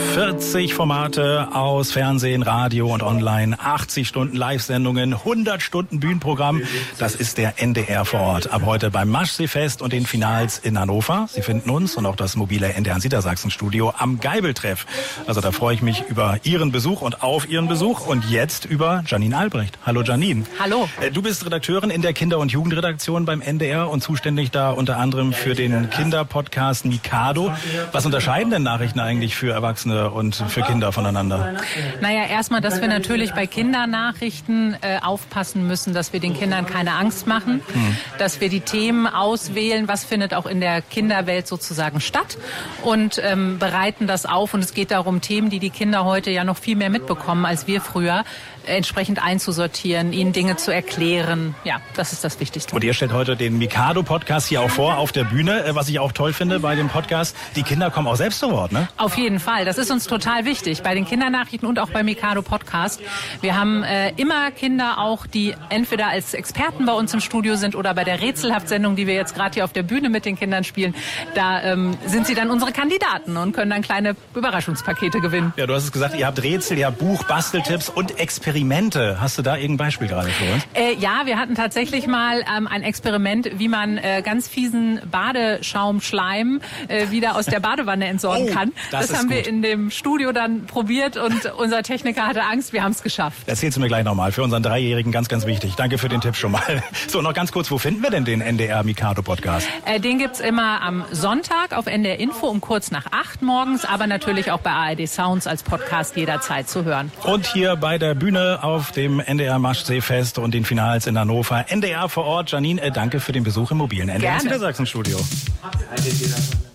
40 Formate aus Fernsehen, Radio und Online, 80 Stunden Live-Sendungen, 100 Stunden Bühnenprogramm. Das ist der NDR vor Ort. Ab heute beim Maschsee-Fest und den Finals in Hannover. Sie finden uns und auch das mobile NDR Niedersachsen-Studio am Geibeltreff. Also da freue ich mich über Ihren Besuch und auf Ihren Besuch. Und jetzt über Janine Albrecht. Hallo Janine. Hallo. Du bist Redakteurin in der Kinder- und Jugendredaktion beim NDR und zuständig da unter anderem für den Kinderpodcast Mikado. Was unterscheiden denn Nachrichten eigentlich für Erwachsene und für Kinder voneinander? Naja, erstmal, dass wir natürlich bei Kindernachrichten aufpassen müssen, dass wir den Kindern keine Angst machen, dass wir die Themen auswählen, was findet auch in der Kinderwelt sozusagen statt und bereiten das auf. Und es geht darum, Themen, die Kinder heute ja noch viel mehr mitbekommen als wir früher, entsprechend einzusortieren, ihnen Dinge zu erklären. Ja, das ist das Wichtigste. Und ihr stellt heute den Mikado-Podcast hier auch vor auf der Bühne. Was ich auch toll finde bei dem Podcast, die Kinder kommen auch selbst zu Wort, ne? Auf jeden Fall. Das ist uns total wichtig. Bei den Kindernachrichten und auch beim Mikado-Podcast. Wir haben immer Kinder auch, die entweder als Experten bei uns im Studio sind oder bei der Rätselhaft-Sendung, die wir jetzt gerade hier auf der Bühne mit den Kindern spielen. Da sind sie dann unsere Kandidaten und können dann kleine Überraschungspakete gewinnen. Ja, du hast es gesagt, ihr habt Rätsel, ihr habt Buch, Basteltipps und Experimente. Hast du da irgendein Beispiel gerade für uns? Ja, wir hatten tatsächlich mal ein Experiment, wie man ganz fiesen Badeschaumschleim wieder aus der Badewanne entsorgen kann. Das haben wir in dem Studio dann probiert und unser Techniker hatte Angst, wir haben es geschafft. Erzählst du mir gleich nochmal, für unseren Dreijährigen ganz, ganz wichtig. Danke für den Tipp schon mal. So, noch ganz kurz, wo finden wir denn den NDR Mikado Podcast? Den gibt's immer am Sonntag auf NDR Info um kurz nach 8 morgens, aber natürlich auch bei ARD Sounds als Podcast jederzeit zu hören. Und hier bei der Bühne auf dem NDR Maschsee-Fest und den Finals in Hannover. NDR vor Ort. Janine, danke für den Besuch im mobilen NDR Niedersachsen-Studio.